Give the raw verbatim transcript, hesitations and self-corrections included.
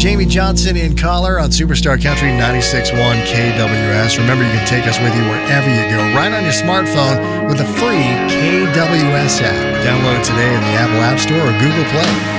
Jamie Johnson in Collar on Superstar Country ninety-six point one K W S. Remember, you can take us with you wherever you go, right on your smartphone with a free K W S app. Download it today in the Apple App Store or Google Play.